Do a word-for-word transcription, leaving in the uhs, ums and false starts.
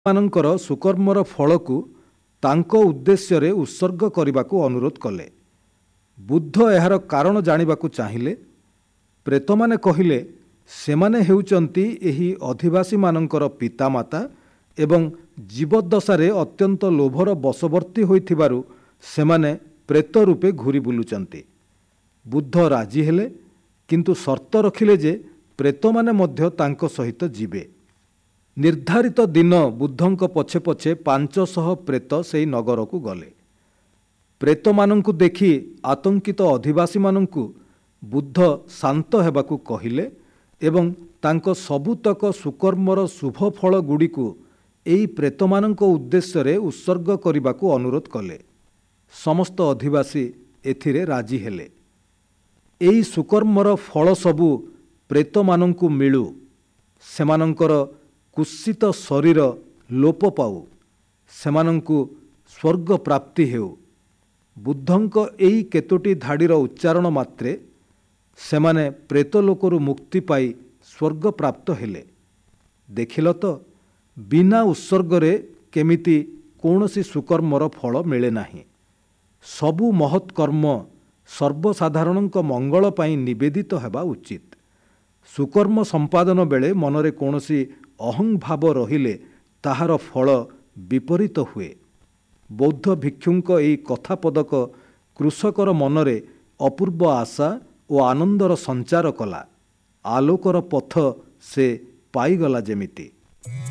ମାନଙ୍କର ସୁକର୍ମର ଫଳକୁ ତାଙ୍କ ଉଦ୍ଦେଶ୍ୟରେ ଉତ୍ସର୍ଗ କରିବାକୁ ଅନୁରୋଧ କଲେ। ବୁଦ୍ଧ ଏହାର କାରଣ ଜାଣିବାକୁ ଚାହିଁଲେ। ପ୍ରେତମାନେ କହିଲେ, ସେମାନେ ହେଉଛନ୍ତି ଏହି ଅଧିବାସୀମାନଙ୍କର ପିତାମାତା ଏବଂ ଜୀବଦଶାରେ ଅତ୍ୟନ୍ତ ଲୋଭର ବଶବର୍ତ୍ତୀ ହୋଇଥିବାରୁ ସେମାନେ ପ୍ରେତ ରୂପେ ଘୁରି ବୁଲୁଛନ୍ତି। ବୁଦ୍ଧ ରାଜି ହେଲେ, କିନ୍ତୁ ସର୍ତ୍ତ ରଖିଲେ ଯେ ପ୍ରେତମାନେ ମଧ୍ୟ ତାଙ୍କ ସହିତ ଯିବେ। ନିର୍ଦ୍ଧାରିତ ଦିନ ବୁଦ୍ଧଙ୍କ ପଛେ ପଛେ ପାଞ୍ଚଶହ ପ୍ରେତ ସେହି ନଗରକୁ ଗଲେ। ପ୍ରେତମାନଙ୍କୁ ଦେଖି ଆତଙ୍କିତ ଅଧିବାସୀମାନଙ୍କୁ ବୁଦ୍ଧ ଶାନ୍ତ ହେବାକୁ କହିଲେ ଏବଂ ତାଙ୍କ ସବୁତକ ସୁକର୍ମର ଶୁଭ ଫଳ ଗୁଡ଼ିକୁ ଏହି ପ୍ରେତମାନଙ୍କ ଉଦ୍ଦେଶ୍ୟରେ ଉତ୍ସର୍ଗ କରିବାକୁ ଅନୁରୋଧ କଲେ। ସମସ୍ତ ଅଧିବାସୀ ଏଥିରେ ରାଜି ହେଲେ। ଏହି ସୁକର୍ମର ଫଳ ସବୁ ପ୍ରେତମାନଙ୍କୁ ମିଳୁ, ସେମାନଙ୍କର କୁତ୍ସିତ ଶରୀର ଲୋପ ପାଉ, ସେମାନଙ୍କୁ ସ୍ୱର୍ଗ ପ୍ରାପ୍ତି ହେଉ। ବୁଦ୍ଧଙ୍କ ଏହି କେତୋଟି ଧାଡ଼ିର ଉଚ୍ଚାରଣ ମାତ୍ରେ ସେମାନେ ପ୍ରେତଲୋକରୁ ମୁକ୍ତି ପାଇ ସ୍ୱର୍ଗ ପ୍ରାପ୍ତ ହେଲେ। ଦେଖିଲ ତ, ବିନା ଉତ୍ସର୍ଗରେ କେମିତି କୌଣସି ସୁକର୍ମର ଫଳ ମିଳେ ନାହିଁ। ସବୁ ମହତ୍ କର୍ମ ସର୍ବସାଧାରଣଙ୍କ ମଙ୍ଗଳ ପାଇଁ ନିବେଦିତ ହେବା ଉଚିତ। ସୁକର୍ମ ସମ୍ପାଦନ ବେଳେ ମନରେ କୌଣସି ଅହଂଭାବ ରହିଲେ ତାହାର ଫଳ ବିପରୀତ ହୁଏ। ବୌଦ୍ଧ ଭିକ୍ଷୁଙ୍କ ଏହି କଥାପଦକ କୃଷକର ମନରେ ଅପୂର୍ବ ଆଶା ଓ ଆନନ୍ଦର ସଞ୍ଚାର କଲା। ଆଲୋକର ପଥ ସେ ପାଇଗଲା ଯେମିତି।